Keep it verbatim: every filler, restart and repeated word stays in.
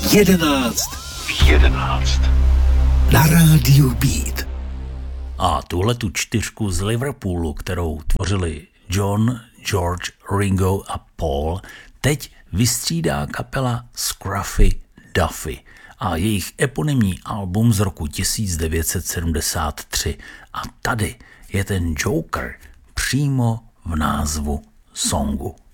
Jedenáct. Jedenáct. Na rádiu Beat. A tuhle tu čtyřku z Liverpoolu, kterou tvořili John, George, Ringo a Paul, teď vystřídá kapela Scruffy Duffy a jejich eponymní album z roku devětnásť set sedmdesát tři. A tady je ten Joker přímo v názvu songu.